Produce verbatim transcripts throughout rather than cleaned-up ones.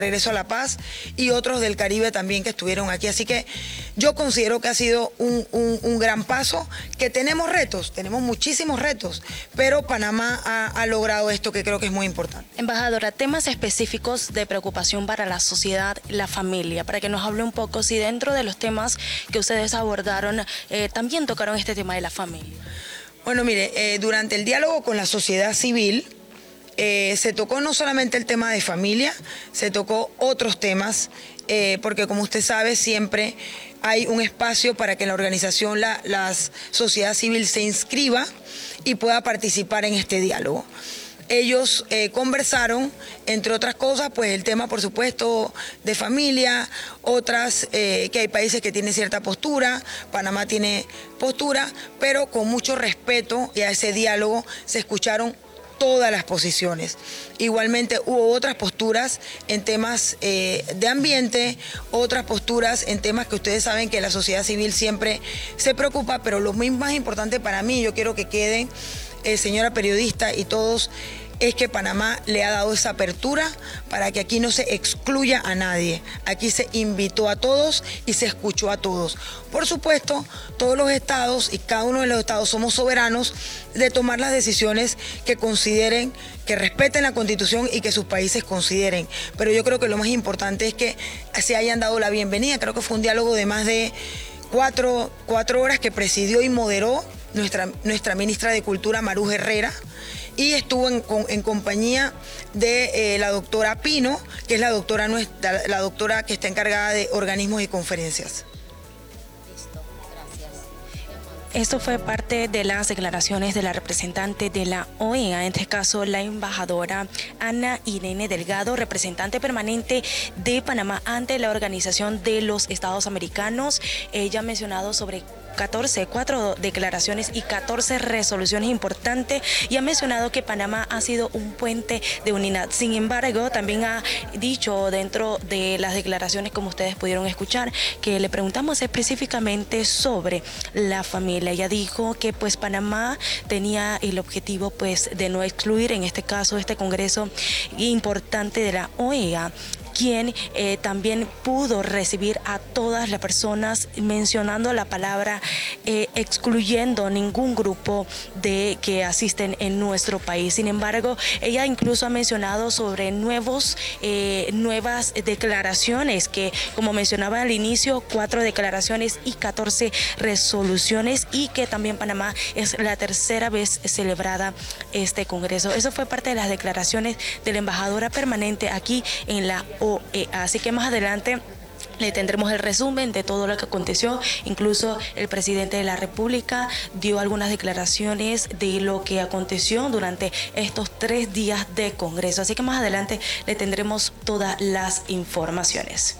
Regreso a la Paz y otros del Caribe también que estuvieron aquí. Así que yo considero que ha sido un, un, un gran paso, que tenemos retos, tenemos muchísimos retos, pero Panamá ha, ha logrado esto que creo que es muy importante. Embajadora, temas específicos de preocupación para la sociedad, la familia, para que nos hable un poco si dentro de los temas que ustedes abordaron eh, también tocaron este tema de la familia. Bueno, mire, eh, durante el diálogo con la sociedad civil, Eh, se tocó no solamente el tema de familia, se tocó otros temas, eh, porque como usted sabe, siempre hay un espacio para que la organización, la, la sociedad civil se inscriba y pueda participar en este diálogo. Ellos eh, conversaron, entre otras cosas, pues el tema, por supuesto, de familia, otras, eh, que hay países que tienen cierta postura, Panamá tiene postura, pero con mucho respeto y a ese diálogo se escucharon todas las posiciones. Igualmente hubo otras posturas en temas eh, de ambiente, otras posturas en temas que ustedes saben que la sociedad civil siempre se preocupa, pero lo más importante para mí, yo quiero que queden, eh, señora periodista y todos, es que Panamá le ha dado esa apertura para que aquí no se excluya a nadie. Aquí se invitó a todos y se escuchó a todos. Por supuesto, todos los estados y cada uno de los estados somos soberanos de tomar las decisiones que consideren, que respeten la Constitución y que sus países consideren. Pero yo creo que lo más importante es que se hayan dado la bienvenida. Creo que fue un diálogo de más de cuatro, cuatro horas que presidió y moderó nuestra, nuestra ministra de Cultura, Maruja Herrera, y estuvo en, en compañía de eh, la doctora Pino, que es la doctora, nuestra, la doctora que está encargada de organismos y conferencias. Listo, gracias. Esto fue parte de las declaraciones de la representante de la O E A, en este caso la embajadora Ana Irene Delgado, representante permanente de Panamá ante la Organización de los Estados Americanos. Ella ha mencionado sobre catorce, cuatro declaraciones y catorce resoluciones importantes y ha mencionado que Panamá ha sido un puente de unidad. Sin embargo, también ha dicho dentro de las declaraciones, como ustedes pudieron escuchar, que le preguntamos específicamente sobre la familia. Ella dijo que pues Panamá tenía el objetivo pues de no excluir, en este caso, este congreso importante de la O E A, quien eh, también pudo recibir a todas las personas, mencionando la palabra eh, excluyendo ningún grupo de que asisten en nuestro país. Sin embargo, ella incluso ha mencionado sobre nuevos, eh, nuevas declaraciones que, como mencionaba al inicio, cuatro declaraciones y catorce resoluciones, y que también Panamá es la tercera vez celebrada este congreso. Eso fue parte de las declaraciones de la embajadora permanente aquí en la O E A. Así que más adelante le tendremos el resumen de todo lo que aconteció. Incluso el presidente de la República dio algunas declaraciones de lo que aconteció durante estos tres días de Congreso. Así que más adelante le tendremos todas las informaciones.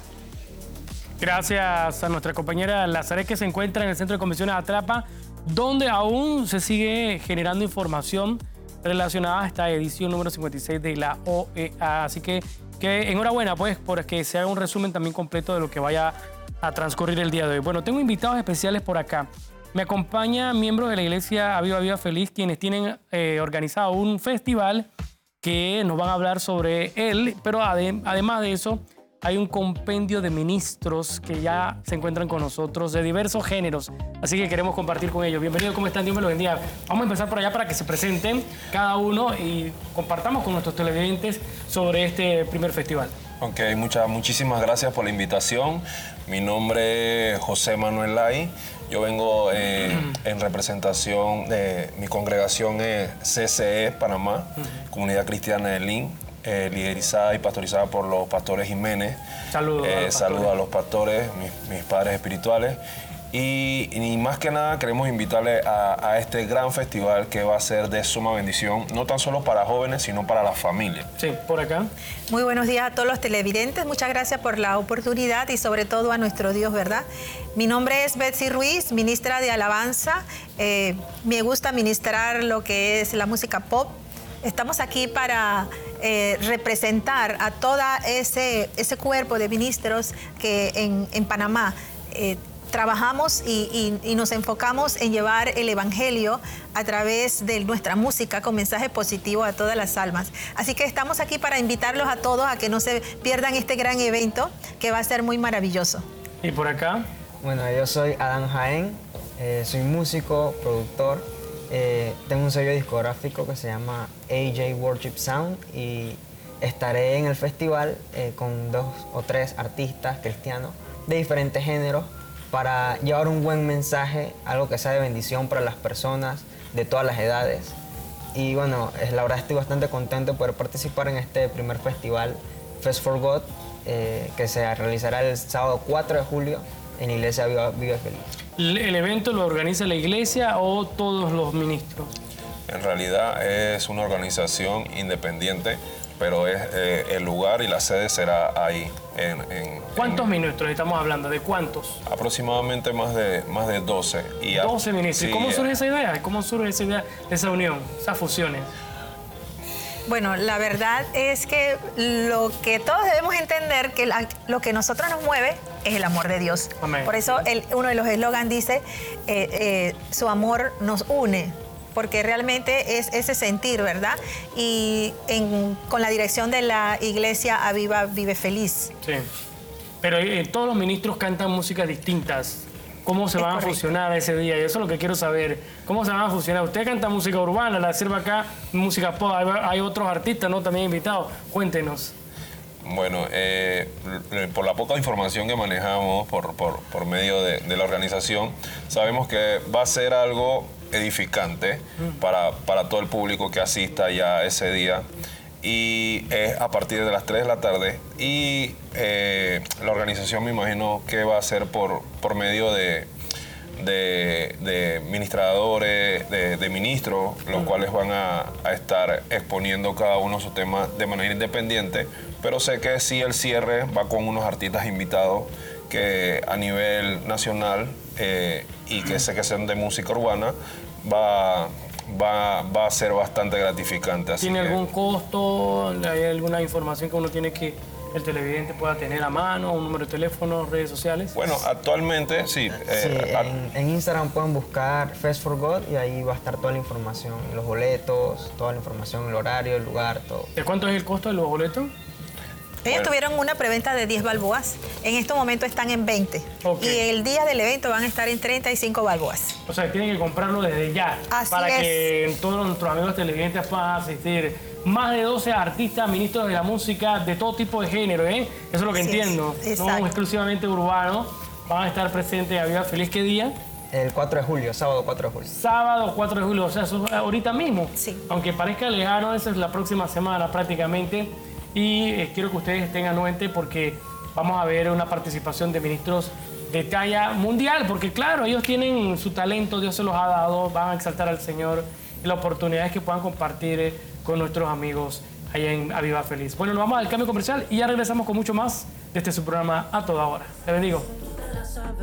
Gracias a nuestra compañera Lazaret, que se encuentra en el Centro de Convenciones Atrapa, donde aún se sigue generando información relacionada a esta edición número cincuenta y seis de la O E A. Así que, que enhorabuena, pues, porque se haga un resumen también completo de lo que vaya a transcurrir el día de hoy. Bueno, tengo invitados especiales por acá. Me acompañan miembros de la Iglesia Aviva Viva Feliz, quienes tienen eh, organizado un festival que nos van a hablar sobre él, pero ade además de eso, hay un compendio de ministros que ya se encuentran con nosotros de diversos géneros, así que queremos compartir con ellos. Bienvenidos, ¿cómo están? Dios me los bendiga. Vamos a empezar por allá para que se presenten cada uno y compartamos con nuestros televidentes sobre este primer festival. Ok, muchas, muchísimas gracias por la invitación. Mi nombre es José Manuel Lai. Yo vengo eh, en representación de mi congregación es C C E Panamá, Comunidad Cristiana de Lin. Eh, liderizada y pastorizada por los pastores Jiménez. Saludos eh, a los saludo pastores. a los pastores, mis, mis padres espirituales. Y, y más que nada queremos invitarles a, a este gran festival que va a ser de suma bendición, no tan solo para jóvenes, sino para la familia. Sí, por acá. Muy buenos días a todos los televidentes. Muchas gracias por la oportunidad y sobre todo a nuestro Dios, ¿verdad? Mi nombre es Betsy Ruiz, ministra de Alabanza. Eh, me gusta ministrar lo que es la música pop. Estamos aquí para eh, representar a todo ese, ese cuerpo de ministros que en, en Panamá eh, trabajamos y, y, y nos enfocamos en llevar el Evangelio a través de nuestra música con mensaje positivo a todas las almas. Así que estamos aquí para invitarlos a todos a que no se pierdan este gran evento que va a ser muy maravilloso. ¿Y por acá? Bueno, yo soy Adán Jaén, eh, soy músico, productor, eh, tengo un sello discográfico que se llama A J Worship Sound y estaré en el festival eh, con dos o tres artistas cristianos de diferentes géneros para llevar un buen mensaje, algo que sea de bendición para las personas de todas las edades. Y bueno, es, la verdad estoy bastante contento de poder participar en este primer festival Fest for God, eh, que se realizará el sábado cuatro de julio en la iglesia Viva, Viva Feliz. ¿El evento lo organiza la iglesia o todos los ministros? En realidad es una organización independiente, pero es, eh, el lugar y la sede será ahí. En, en, ¿Cuántos en, ministros estamos hablando? ¿De cuántos? Aproximadamente más de, más de doce. Y doce ministros. Sí, ¿Y cómo surge eh, esa idea? ¿Cómo surge esa idea, esa unión, esas fusiones? Bueno, la verdad es que lo que todos debemos entender, que la, lo que nosotros nos mueve es el amor de Dios. Amén. Por eso el, uno de los eslogans dice, eh, eh, su amor nos une, porque realmente es ese sentir, ¿verdad? Y en, con la dirección de la iglesia Aviva Vive Feliz. Sí. Pero eh, todos los ministros cantan músicas distintas. ¿Cómo se Es van correcto. a fusionar ese día? Y eso es lo que quiero saber. ¿Cómo se van a fusionar? Usted canta música urbana, la sirve acá, música pop. Hay, hay otros artistas, ¿no? También invitados. Cuéntenos. Bueno, eh, por la poca información que manejamos por, por, por medio de, de la organización, sabemos que va a ser algo edificante para, para todo el público que asista ya ese día. Y es a partir de las tres de la tarde. Y eh, la organización me imagino que va a ser por, por medio de, de, de ministradores, de, de ministros, los cuales van a, a estar exponiendo cada uno sus temas de manera independiente. Pero sé que sí el cierre va con unos artistas invitados que a nivel nacional eh, y que sé que son de música urbana, va... Va, va a ser bastante gratificante. Así ¿Tiene que, algún costo? ¿Hay alguna información que uno tiene que el televidente pueda tener a mano? ¿Un número de teléfono, redes sociales? bueno, actualmente sí. Sí, eh, a- en, en Instagram pueden buscar Fest for God y ahí va a estar toda la información, los boletos, toda la información, el horario, el lugar, todo. ¿De cuánto es el costo de los boletos? Ellos Bueno. tuvieron una preventa de diez balboas, en este momento están en veinte. Ok. Y el día del evento van a estar en treinta y cinco balboas. O sea, tienen que comprarlo desde ya. Así para es. que todos nuestros amigos televidentes puedan asistir. Más de doce artistas, ministros de la música, de todo tipo de género, ¿eh? Eso es lo que Así es, entiendo. No exacto. exclusivamente urbanos. Van a estar presentes a Viva Feliz. ¿Qué día? El cuatro de julio, sábado cuatro de julio. Sábado cuatro de julio, o sea, eso es ahorita mismo. Sí. Aunque parezca lejano, esa es la próxima semana prácticamente. Y eh, quiero que ustedes tengan anuente porque vamos a ver una participación de ministros de talla mundial, porque claro, ellos tienen su talento, Dios se los ha dado, van a exaltar al Señor y las oportunidades que puedan compartir eh, con nuestros amigos allá en Aviva Feliz. Bueno, nos vamos al cambio comercial y ya regresamos con mucho más de este su programa A Toda Hora. Te bendigo.